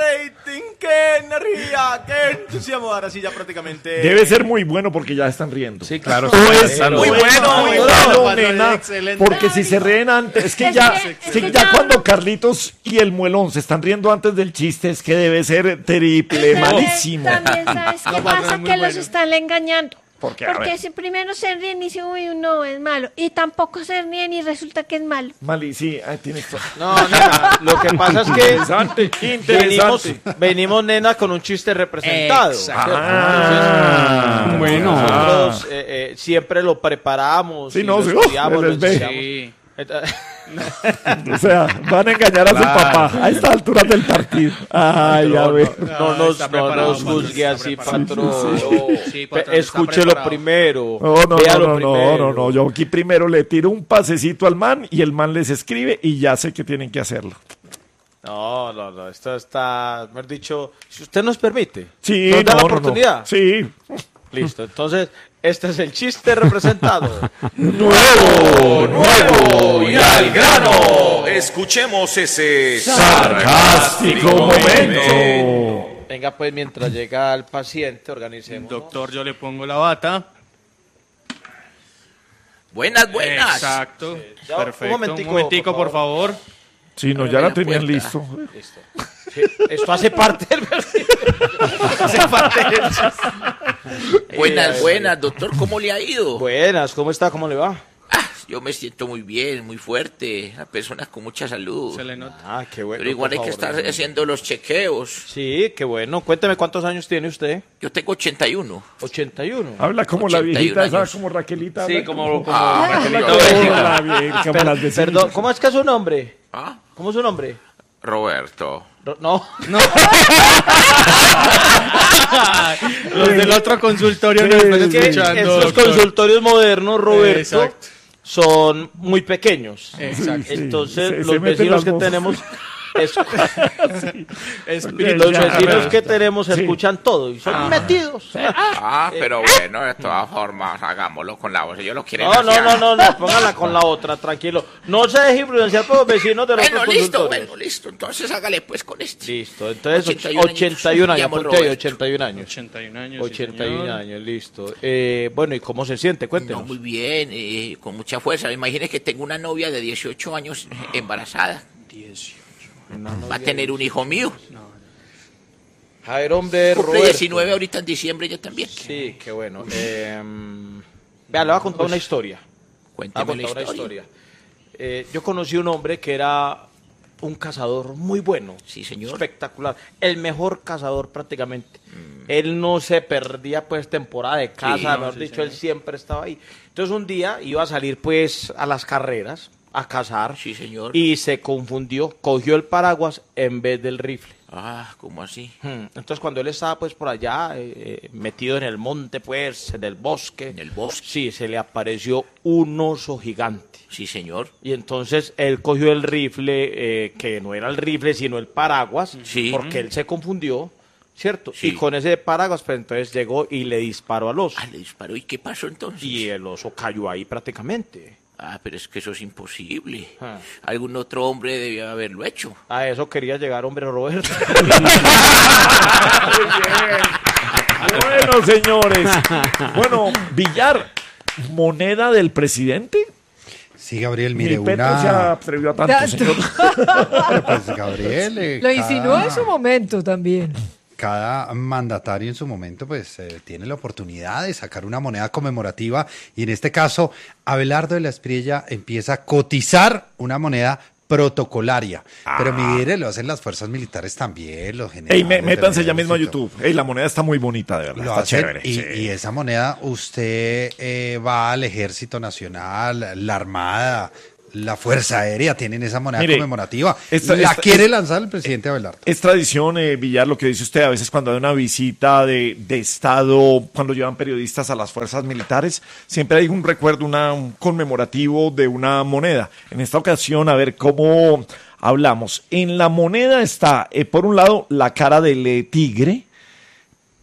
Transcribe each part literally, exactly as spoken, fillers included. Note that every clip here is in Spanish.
rating, qué energía, qué entusiasmo. Ahora sí ya prácticamente... Debe ser muy bueno porque ya están riendo. Sí, claro. No es muy bueno, muy muy bueno, bueno, nena, excelente. porque si se ríen antes, es que Es ya, que- es es que que ya ya- cuando Carlitos y el muelón se están riendo antes del chiste, es que debe ser triple, También- malísimo. También, ¿sabes qué No, patrón, pasa? es muy Que los bueno. están engañando. ¿Por qué? A Porque ver. si primero se ríen y dicen, uy, no, es malo. Y tampoco se ríen y resulta que es malo. Mali, sí, ahí tienes todo. No, nena, lo que pasa es que Interesante, venimos, interesante. venimos, nena, con un chiste representado. Exacto. ¿cierto? Ah, Bueno. Nosotros eh, eh, siempre lo preparamos, Sí, y no, lo sí, estudiamos, se lo les ve. enseñamos. Sí. O sea, van a engañar a su Claro. papá a estas alturas del partido. Ay, a ver. No, Ah, nos, está no preparado, nos patrón, juzgue está así, preparado. patrón. Sí, No. sí, Pe- patrón, está Escúchelo preparado. primero. No, no, no, véalo no, no, primero. no, no. Yo aquí primero le tiro un pasecito al man y el man les escribe y ya sé que tienen que hacerlo. No, no, no, esto está, mejor dicho, si usted nos permite. Sí, ¿Nos da no, la no, no. oportunidad? Sí. Listo, entonces, este es el chiste representado. Nuevo, Nuevo y al grano. Escuchemos ese sarcástico momento. Venga, pues, mientras llega el paciente, organicemos. Doctor, yo le pongo la bata. Buenas, buenas. Exacto. Ya, un Perfecto. Un momentico, momentico, por por favor. Sí, no, Ábreme ya la la tenían puerta. listo. Listo. Sí, esto hace parte del... hace parte del chiste. Buenas, Eh, buenas, doctor. ¿Cómo le ha ido? Buenas, ¿cómo está? ¿Cómo le va? Ah, yo me siento muy bien, muy fuerte. Una persona con mucha salud. Se le nota. Ah, qué bueno. Pero igual hay por que favor, estar haciendo los chequeos. Sí, qué bueno. Cuénteme cuántos años tiene usted. Yo tengo ochenta y uno. ochenta y uno. Habla como la ochenta y viejita, uno esa, años. como Raquelita. Sí, habla como... como Ah, Habla yo como veo. la vie- como Per- las vecinas. Perdón, ¿cómo es que es su nombre? ¿Ah? ¿Cómo es su nombre? Roberto. Ro- No. Los del otro consultorio Sí, no están sí. escuchando. Estos doctor. consultorios modernos, Roberto, Exacto. son muy pequeños. Exacto. Entonces, se- se los meten vecinos las que voces. tenemos... es- Espíritu. los Ya, vecinos bueno. que tenemos Sí. escuchan todo y son metidos. Ah, pero bueno, de todas formas, hagámoslo con la voz. Ellos lo quieren No, no, hacer. no, no, no, póngala con la otra, tranquilo. No se deje influenciar por los vecinos de los Bueno, otros listo, consultorios. bueno, listo. Entonces hágale pues con este. Listo, entonces ochenta y uno ochenta y uno años, años. apunte ahí, Llamo ochenta y uno años. ochenta y un años. sí, ochenta y uno señor. años, listo. Eh, bueno, ¿y cómo se siente? No, Cuéntenos. muy bien, eh, con mucha fuerza. Imagínese que tengo una novia de dieciocho años embarazada. Va a tener un hijo mío. A ver, hombre, Cumple Roberto. diecinueve ahorita en diciembre, yo también. Sí, qué bueno. Eh, vea, le voy a contar una historia. Le voy a Cuéntame la contar una historia. historia. Eh, yo conocí un hombre que era un cazador muy bueno. Sí, señor. Espectacular. El mejor cazador prácticamente. Él no se perdía pues temporada de caza, Sí, mejor sí, dicho, señor. él siempre estaba ahí. Entonces un día iba a salir pues a las carreras, a cazar. Sí, señor. Y se confundió, cogió el paraguas en vez del rifle. Ah, ¿cómo así? Hmm, Entonces cuando él estaba pues por allá, eh, eh, metido en el monte pues, en el bosque. En el bosque. Sí, se le apareció un oso gigante. Sí, señor. Y entonces él cogió el rifle, eh, que no era el rifle, sino el paraguas, Sí. porque él se confundió, ¿cierto? Sí. Y con ese paraguas, pues entonces llegó y le disparó al oso. Ah, le disparó. ¿Y qué pasó entonces? Y el oso cayó ahí prácticamente. Ah, pero es que eso es imposible. Ah. Algún otro hombre debió haberlo hecho. A eso quería llegar, hombre, Roberto. Bueno, señores. Bueno, Villar, moneda del presidente. Sí, Gabriel, mire, Ni Petro se una... atrevió a tanto, Tanto. señor. Pero, pues, Gabriel... eh, Lo insinuó cada- en su momento también. Cada mandatario en su momento pues eh, tiene la oportunidad de sacar una moneda conmemorativa y en este caso Abelardo de la Espriella empieza a cotizar una moneda protocolaria. Pero mire, lo hacen las fuerzas militares también, los generales. Ey, me- del métanse ya mismo a ejército. YouTube. Ey, la moneda está muy bonita, de verdad. Lo Está hacen chévere. y, sí. y esa moneda usted eh, va al Ejército Nacional, la Armada, la Fuerza Aérea, tienen esa moneda Mire, conmemorativa. esta- la esta- quiere es- lanzar el presidente Abelardo. Es tradición, eh, Villar, lo que dice usted, a veces cuando hay una visita de, de Estado, cuando llevan periodistas a las fuerzas militares, siempre hay un recuerdo, una, un conmemorativo de una moneda. En esta ocasión, a ver cómo hablamos. En la moneda está, eh, por un lado, la cara del eh, tigre,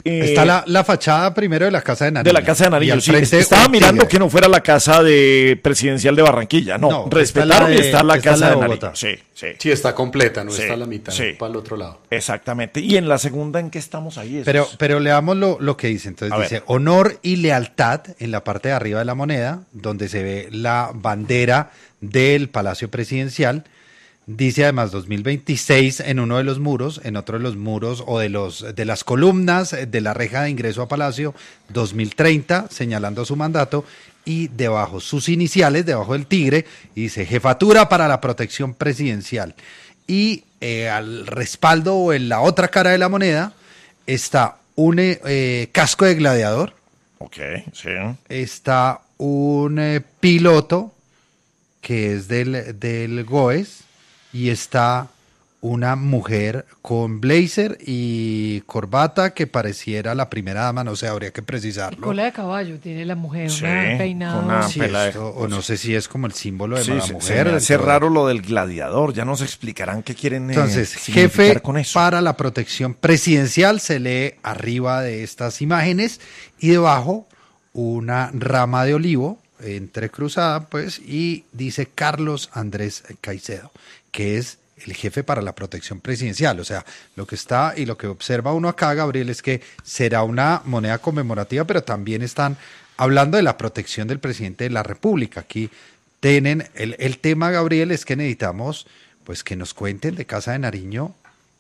Eh, Está la, la fachada primero de la Casa de Nariño. de la Casa de Y Nariño, al sí. frente Estaba un mirando tigre. que no fuera la casa de presidencial de Barranquilla. No, No, respetaron está la y de- está la está Casa la de, de Nariño. Bogotá. Sí, sí. Sí, está completa, no Sí, está a la mitad, sí. para el otro lado. Exactamente. ¿Y en la segunda en qué estamos ahí? Eso Pero, es- pero leamos lo, lo que dice. Entonces A dice, ver. honor y lealtad en la parte de arriba de la moneda, donde se ve la bandera del Palacio Presidencial. Dice además dos mil veintiséis en uno de los muros, en otro de los muros o de los de las columnas de la reja de ingreso a Palacio dos mil treinta, señalando su mandato, y debajo sus iniciales, debajo del tigre, y dice Jefatura para la Protección Presidencial. Y eh, al respaldo o en la otra cara de la moneda está un eh, eh, casco de gladiador, Ok, sí. está un eh, piloto que es del, del GOES y está una mujer con blazer y corbata que pareciera la primera dama, no sé, habría que precisarlo. Cola de caballo tiene la mujer, Sí, una peinado. con una Sí, pela de- esto, o no sé si es como el símbolo de Sí, la se- se mujer. me hace dentro de- raro lo del gladiador. Ya nos explicarán qué quieren eh, Entonces, significar jefe con eso. para la protección presidencial se lee arriba de estas imágenes y debajo una rama de olivo entrecruzada, pues, y dice Carlos Andrés Caicedo, que es el jefe para la protección presidencial. O sea, lo que está y lo que observa uno acá, Gabriel, es que será una moneda conmemorativa, pero también están hablando de la protección del presidente de la República. Aquí tienen el, el tema, Gabriel, es que necesitamos pues que nos cuenten de Casa de Nariño,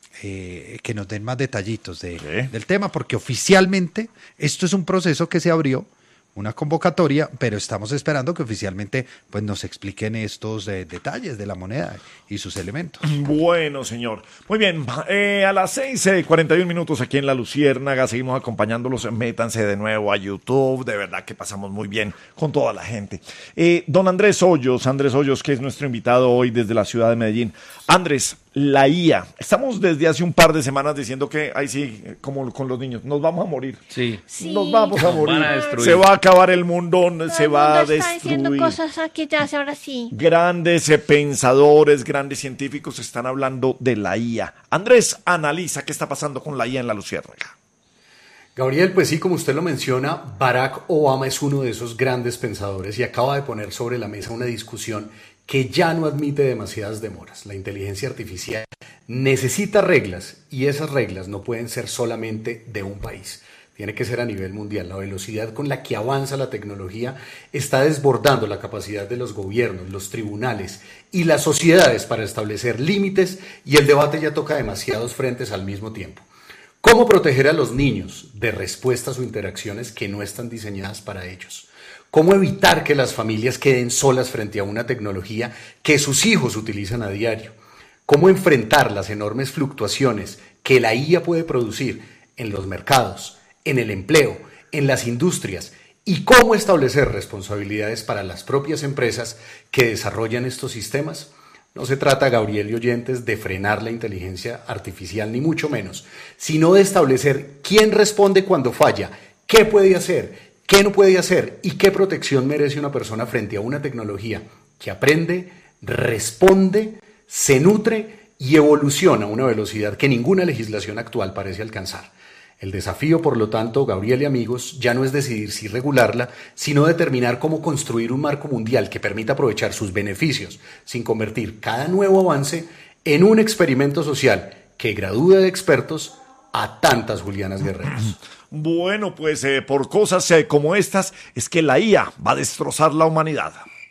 eh, que nos den más detallitos de, Sí. del tema, porque oficialmente esto es un proceso que se abrió, una convocatoria, pero estamos esperando que oficialmente pues nos expliquen estos eh, detalles de la moneda y sus elementos. Bueno, señor. Muy bien, eh, a las seis y cuarenta y un minutos aquí en La Luciérnaga, seguimos acompañándolos. Métanse de nuevo a YouTube, de verdad que pasamos muy bien con toda la gente. Eh, don Andrés Hoyos, Andrés Hoyos, que es nuestro invitado hoy desde la ciudad de Medellín. Andrés, la I A. Estamos desde hace un par de semanas diciendo que, ahí sí, como con los niños, nos vamos a morir. Sí. Sí. Nos vamos a Nos morir. van a destruir. Se va a acabar el mundo, Todo se el va a mundo está diciendo destruir. cosas aquí ya, ahora sí. Grandes eh, pensadores, grandes científicos están hablando de la I A. Andrés, analiza qué está pasando con la I A en La Luciérnaga. Gabriel, pues sí, como usted lo menciona, Barack Obama es uno de esos grandes pensadores y acaba de poner sobre la mesa una discusión que ya no admite demasiadas demoras. La inteligencia artificial necesita reglas y esas reglas no pueden ser solamente de un país. Tiene que ser a nivel mundial. La velocidad con la que avanza la tecnología está desbordando la capacidad de los gobiernos, los tribunales y las sociedades para establecer límites, y el debate ya toca demasiados frentes al mismo tiempo. ¿Cómo proteger a los niños de respuestas o interacciones que no están diseñadas para ellos? ¿Cómo evitar que las familias queden solas frente a una tecnología que sus hijos utilizan a diario? ¿Cómo enfrentar las enormes fluctuaciones que la I A puede producir en los mercados, en el empleo, en las industrias? ¿Y cómo establecer responsabilidades para las propias empresas que desarrollan estos sistemas? No se trata, Gabriel y oyentes, de frenar la inteligencia artificial, ni mucho menos, sino de establecer quién responde cuando falla, qué puede hacer, qué no puede hacer y qué protección merece una persona frente a una tecnología que aprende, responde, se nutre y evoluciona a una velocidad que ninguna legislación actual parece alcanzar. El desafío, por lo tanto, Gabriel y amigos, ya no es decidir si regularla, sino determinar cómo construir un marco mundial que permita aprovechar sus beneficios, sin convertir cada nuevo avance en un experimento social que gradúe de expertos a tantas Julianas Guerreros. Bueno, pues eh, por cosas eh, como estas es que la I A va a destrozar la humanidad.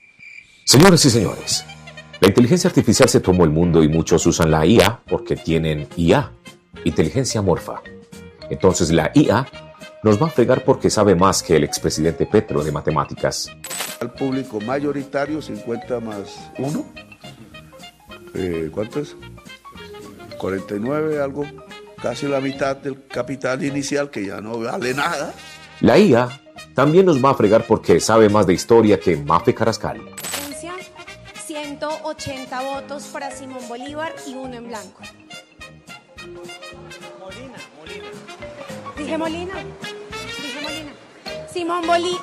Señoras y señores, la inteligencia artificial se tomó el mundo y muchos usan la I A porque tienen I A, inteligencia amorfa. Entonces la I A nos va a fregar porque sabe más que el expresidente Petro de matemáticas. Al público mayoritario, cincuenta más uno. Eh, ¿Cuánto es? cuarenta y nueve, algo, casi la mitad del capital inicial, que ya no vale nada. La I A también nos va a fregar porque sabe más de historia que Mafe Carrascal. ciento ochenta votos para Simón Bolívar y uno en blanco. Molina, Molina. Dije Molina. Dije Molina. Simón Bolívar.